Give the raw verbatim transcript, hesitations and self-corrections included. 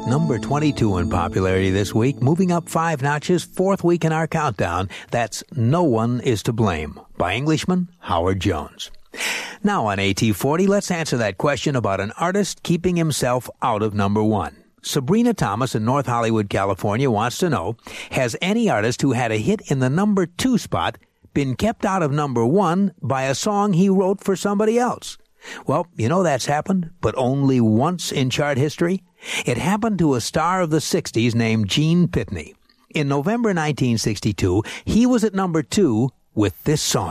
number twenty-two in popularity this week, moving up five notches, fourth week in our countdown. That's No One Is to Blame by Englishman Howard Jones. Now on A T forty, let's answer that question about an artist keeping himself out of number one. Sabrina Thomas in North Hollywood, California wants to know, has any artist who had a hit in the number two spot been kept out of number one by a song he wrote for somebody else? Well, you know that's happened, but only once in chart history. It happened to a star of the sixties named Gene Pitney. In November nineteen sixty-two, he was at number two with this song.